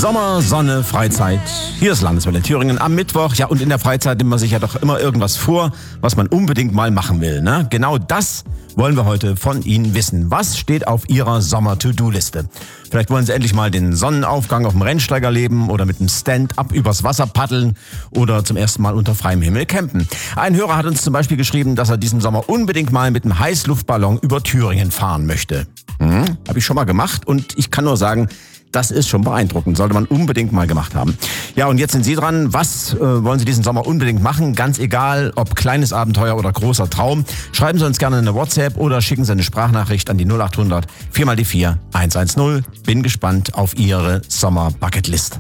Sommer, Sonne, Freizeit. Hier ist Landeswelle Thüringen am Mittwoch. Ja, und in der Freizeit nimmt man sich ja doch immer irgendwas vor, was man unbedingt mal machen will, ne? Genau das wollen wir heute von Ihnen wissen. Was steht auf Ihrer Sommer-To-Do-Liste? Vielleicht wollen Sie endlich mal den Sonnenaufgang auf dem Rennsteiger erleben oder mit einem Stand-up übers Wasser paddeln oder zum ersten Mal unter freiem Himmel campen. Ein Hörer hat uns zum Beispiel geschrieben, dass er diesen Sommer unbedingt mal mit einem Heißluftballon über Thüringen fahren möchte. Habe ich schon mal gemacht und ich kann nur sagen, das ist schon beeindruckend, sollte man unbedingt mal gemacht haben. Ja, und jetzt sind Sie dran. Was wollen Sie diesen Sommer unbedingt machen? Ganz egal, ob kleines Abenteuer oder großer Traum. Schreiben Sie uns gerne eine WhatsApp oder schicken Sie eine Sprachnachricht an die 0800 4x4 110. Bin gespannt auf Ihre Sommer-Bucketlist.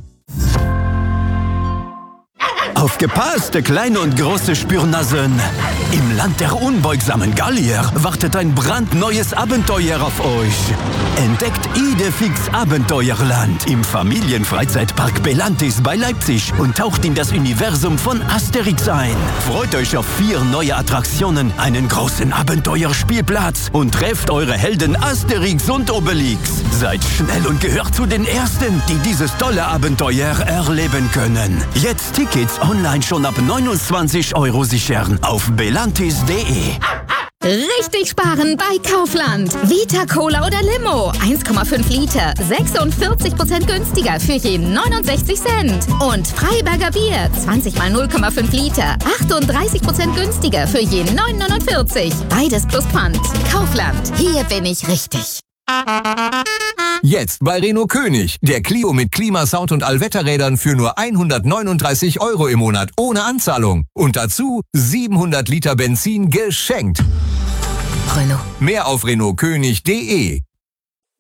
Aufgepasst, kleine und große Spürnasen! Im Land der unbeugsamen Gallier wartet ein brandneues Abenteuer auf euch. Entdeckt Idefix Abenteuerland im Familienfreizeitpark Belantis bei Leipzig und taucht in das Universum von Asterix ein. Freut euch auf 4 neue Attraktionen, einen großen Abenteuerspielplatz und trefft eure Helden Asterix und Obelix. Seid schnell und gehört zu den Ersten, die dieses tolle Abenteuer erleben können. Jetzt Tickets online schon ab 29 € sichern auf belantis.de. Richtig sparen bei Kaufland. Vita Cola oder Limo. 1,5 Liter. 46% günstiger für je 69 Cent. Und Freiberger Bier. 20 mal 0,5 Liter. 38% günstiger für je 9,49. Beides plus Pfand. Kaufland. Hier bin ich richtig. Jetzt bei Renault König. Der Clio mit Klimasound und Allwetterrädern für nur 139 € im Monat ohne Anzahlung. Und dazu 700 Liter Benzin geschenkt. Renault. Mehr auf renaultkönig.de.